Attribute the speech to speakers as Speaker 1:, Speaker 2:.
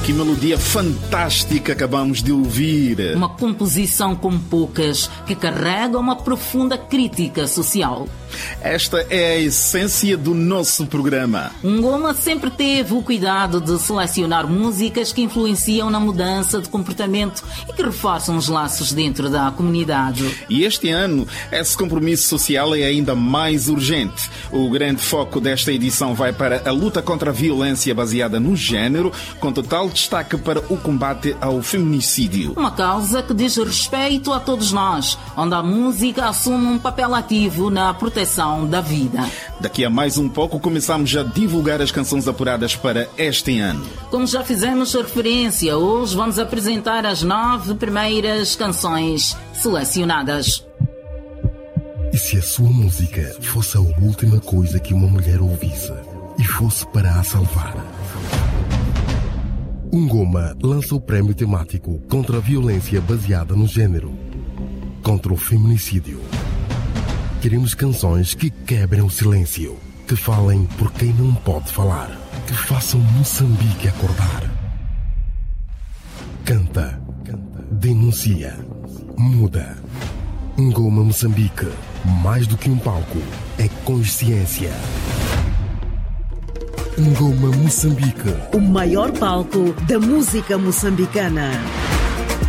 Speaker 1: Que melodia fantástica acabamos de ouvir.
Speaker 2: Uma composição como poucas, que carrega uma profunda crítica social.
Speaker 1: Esta é a essência do nosso programa.
Speaker 2: Ngoma sempre teve o cuidado de selecionar músicas que influenciam na mudança de comportamento e que reforçam os laços dentro da comunidade.
Speaker 1: E este ano, esse compromisso social é ainda mais urgente. O grande foco desta edição vai para a luta contra a violência baseada no género, com total destaque para o combate ao feminicídio.
Speaker 2: Uma causa que diz respeito a todos nós, onde a música assume um papel ativo na proteção da vida.
Speaker 1: Daqui a mais um pouco começamos a divulgar as canções apuradas para este ano.
Speaker 2: Como já fizemos referência, hoje vamos apresentar as 9 primeiras canções selecionadas.
Speaker 3: E se a sua música fosse a última coisa que uma mulher ouvisse e fosse para a salvar? Ngoma lança o prémio temático contra a violência baseada no género, contra o feminicídio. Queremos canções que quebrem o silêncio, que falem por quem não pode falar, que façam Moçambique acordar. Canta, denuncia, muda. Ngoma Moçambique, mais do que um palco, é consciência. Ngoma Moçambique,
Speaker 4: o maior palco da música moçambicana.